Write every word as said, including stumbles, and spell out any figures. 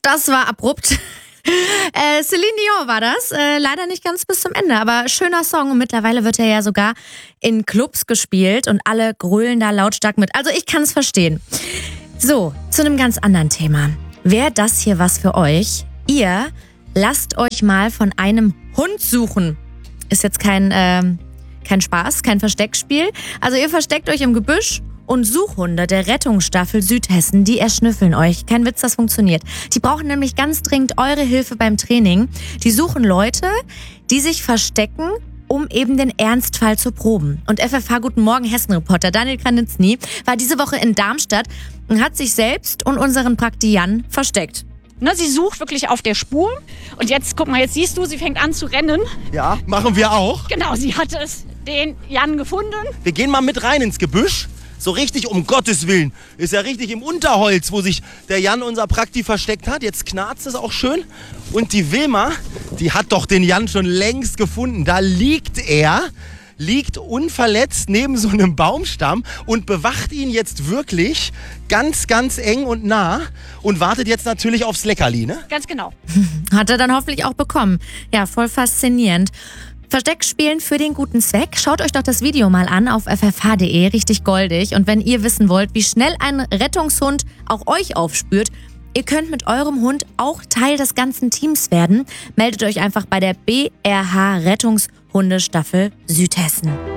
Das war abrupt. Äh, Celine Dion war das. Äh, leider nicht ganz bis zum Ende, aber schöner Song. Und mittlerweile wird er ja sogar in Clubs gespielt und alle grölen da lautstark mit. Also ich kann es verstehen. So, zu einem ganz anderen Thema. Wäre das hier was für euch? Ihr lasst euch mal von einem Hund suchen. Ist jetzt kein, äh, kein Spaß, kein Versteckspiel. Also ihr versteckt euch im Gebüsch und Suchhunde der Rettungsstaffel Südhessen, die erschnüffeln euch. Kein Witz, das funktioniert. Die brauchen nämlich ganz dringend eure Hilfe beim Training. Die suchen Leute, die sich verstecken, um eben den Ernstfall zu proben. Und F F H Guten Morgen Hessen-Reporter Daniel Kranitzny war diese Woche in Darmstadt und hat sich selbst und unseren Prakti-Jan versteckt. Ne, sie sucht wirklich auf der Spur. Und jetzt, guck mal, jetzt siehst du, sie fängt an zu rennen. Ja, machen wir auch. Genau, sie hat es, den Jan gefunden. Wir gehen mal mit rein ins Gebüsch. So richtig, um Gottes Willen. Ist ja richtig im Unterholz, wo sich der Jan, unser Prakti, versteckt hat. Jetzt knarzt es auch schön. Und die Wilma, die hat doch den Jan schon längst gefunden. Da liegt er, liegt unverletzt neben so einem Baumstamm und bewacht ihn jetzt wirklich ganz, ganz eng und nah und wartet jetzt natürlich aufs Leckerli, ne? Ganz genau. Hat er dann hoffentlich auch bekommen. Ja, voll faszinierend. Versteckspielen für den guten Zweck. Schaut euch doch das Video mal an auf f f h punkt d e, richtig goldig. Und wenn ihr wissen wollt, wie schnell ein Rettungshund auch euch aufspürt, ihr könnt mit eurem Hund auch Teil des ganzen Teams werden. Meldet euch einfach bei der B R H Rettungshundestaffel Südhessen.